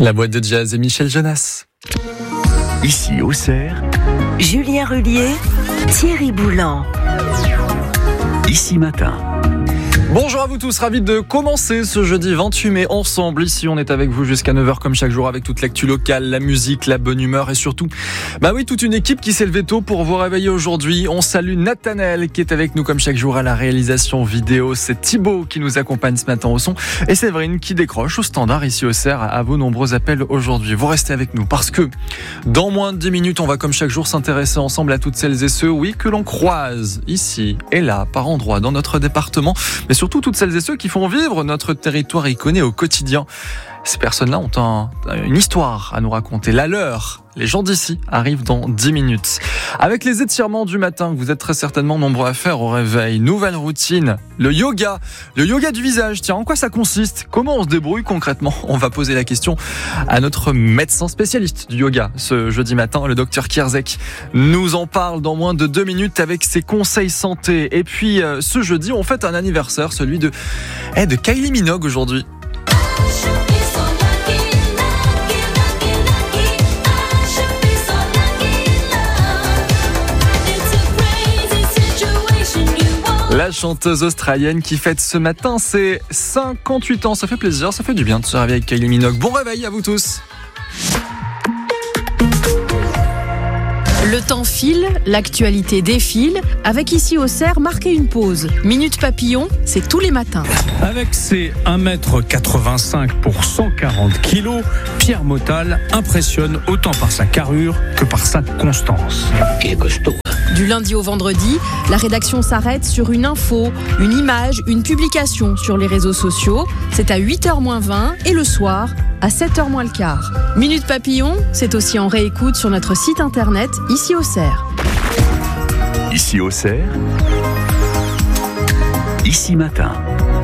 La boîte de jazz et Michel Jonas. Ici Auxerre, Julien Rullier, Thierry Boulan. Ici Matin. Bonjour à vous tous, ravi de commencer ce jeudi 28 mai ensemble. Ici, on est avec vous jusqu'à 9h comme chaque jour avec toute l'actu locale, la musique, la bonne humeur et surtout, toute une équipe qui s'est levée tôt pour vous réveiller aujourd'hui. On salue Nathanaël qui est avec nous comme chaque jour à la réalisation vidéo. C'est Thibaut qui nous accompagne ce matin au son et Séverine qui décroche au standard ici au Cerf à vos nombreux appels aujourd'hui. Vous restez avec nous parce que dans moins de 10 minutes, on va comme chaque jour s'intéresser ensemble à toutes celles et ceux, que l'on croise ici et là par endroits dans notre département, mais surtout toutes celles et ceux qui font vivre notre territoire iconé au quotidien. Ces personnes-là ont une histoire à nous raconter, la leur. Les gens d'ici arrivent dans 10 minutes. Avec les étirements du matin, vous êtes très certainement nombreux à faire au réveil. Nouvelle routine, le yoga du visage. Tiens, en quoi ça consiste ? Comment on se débrouille concrètement ? On va poser la question à notre médecin spécialiste du yoga ce jeudi matin, le docteur Kierzek. Nous en parle dans moins de 2 minutes avec ses conseils santé. Et puis ce jeudi, on fête un anniversaire, celui de Kylie Minogue aujourd'hui. La chanteuse australienne qui fête ce matin ses 58 ans. Ça fait plaisir, ça fait du bien de se réveiller avec Kylie Minogue. Bon réveil à vous tous. Le temps file, l'actualité défile. Avec ici au Cerf, marquez une pause. Minute Papillon, c'est tous les matins. Avec ses 1m85 pour 140 kg, Pierre Motal impressionne autant par sa carrure que par sa constance. Il est costaud. Du lundi au vendredi, la rédaction s'arrête sur une info, une image, une publication sur les réseaux sociaux. C'est à 8h-20 et le soir à 7h-15. Minute Papillon, c'est aussi en réécoute sur notre site internet ici au Cerf. Ici Auxerre, Ici Matin.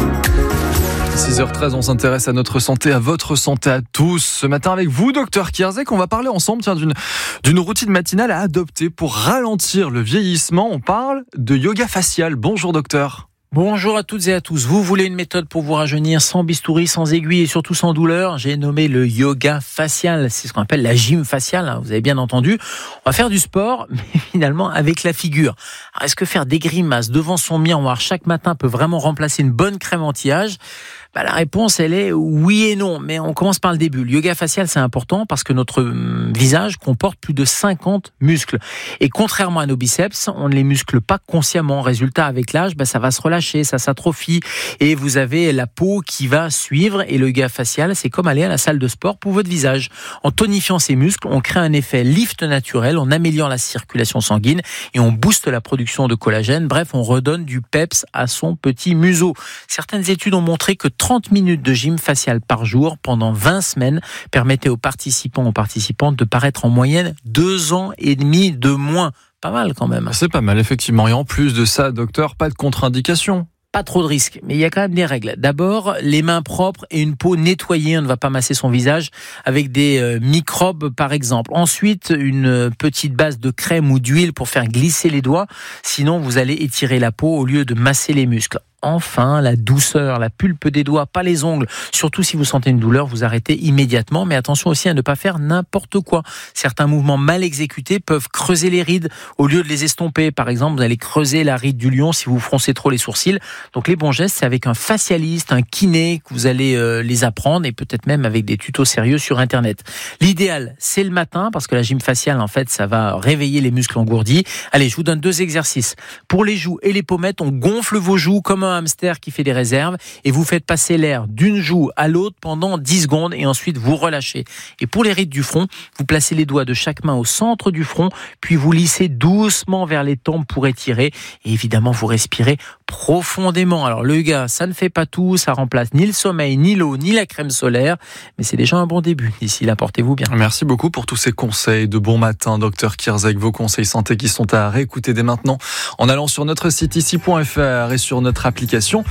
6h13, on s'intéresse à notre santé, à votre santé à tous. Ce matin avec vous, docteur Kierzek, on va parler ensemble d'une routine matinale à adopter pour ralentir le vieillissement. On parle de yoga facial. Bonjour docteur. Bonjour à toutes et à tous. Vous voulez une méthode pour vous rajeunir sans bistouri, sans aiguille et surtout sans douleur ? J'ai nommé le yoga facial. C'est ce qu'on appelle la gym faciale. Vous avez bien entendu. On va faire du sport, mais finalement avec la figure. Alors, est-ce que faire des grimaces devant son miroir chaque matin peut vraiment remplacer une bonne crème anti-âge ? La réponse, elle est oui et non, mais on commence par le début. Le yoga facial, c'est important parce que notre visage comporte plus de 50 muscles. Et contrairement à nos biceps, on ne les muscle pas consciemment. Résultat, avec l'âge, ça va se relâcher, ça s'atrophie et vous avez la peau qui va suivre. Et le yoga facial, c'est comme aller à la salle de sport pour votre visage. En tonifiant ces muscles, on crée un effet lift naturel, on améliore la circulation sanguine et on booste la production de collagène. Bref, on redonne du peps à son petit museau. Certaines études ont montré que 30 minutes de gym facial par jour pendant 20 semaines permettaient aux participantes de paraître en moyenne 2 ans et demi de moins. Pas mal quand même. C'est pas mal effectivement. Et en plus de ça, docteur, pas de contre-indication. Pas trop de risques, mais il y a quand même des règles. D'abord, les mains propres et une peau nettoyée. On ne va pas masser son visage avec des microbes, par exemple. Ensuite, une petite base de crème ou d'huile pour faire glisser les doigts. Sinon, vous allez étirer la peau au lieu de masser les muscles. Enfin, la douceur, la pulpe des doigts, pas les ongles. Surtout si vous sentez une douleur, vous arrêtez immédiatement. Mais attention aussi à ne pas faire n'importe quoi. Certains mouvements mal exécutés peuvent creuser les rides au lieu de les estomper. Par exemple, vous allez creuser la ride du lion si vous froncez trop les sourcils. Donc les bons gestes, c'est avec un facialiste, un kiné que vous allez les apprendre et peut-être même avec des tutos sérieux sur Internet. L'idéal, c'est le matin parce que la gym faciale, en fait, ça va réveiller les muscles engourdis. Allez, je vous donne 2 exercices. Pour les joues et les pommettes, on gonfle vos joues comme un hamster qui fait des réserves et vous faites passer l'air d'une joue à l'autre pendant 10 secondes et ensuite vous relâchez. Et pour les rides du front, vous placez les doigts de chaque main au centre du front puis vous lissez doucement vers les tempes pour étirer et évidemment vous respirez profondément. Alors le yoga, ça ne fait pas tout, ça remplace ni le sommeil, ni l'eau, ni la crème solaire, mais c'est déjà un bon début. D'ici là, portez-vous bien. Merci beaucoup pour tous ces conseils de bon matin, docteur Kierzek. Vos conseils santé qui sont à réécouter dès maintenant en allant sur notre site ici.fr et sur notre application.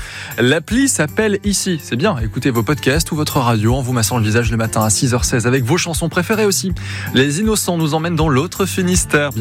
L'appli s'appelle Ici. C'est bien, écoutez vos podcasts ou votre radio en vous massant le visage le matin à 6h16 avec vos chansons préférées aussi. Les Innocents nous emmènent dans l'autre Finistère.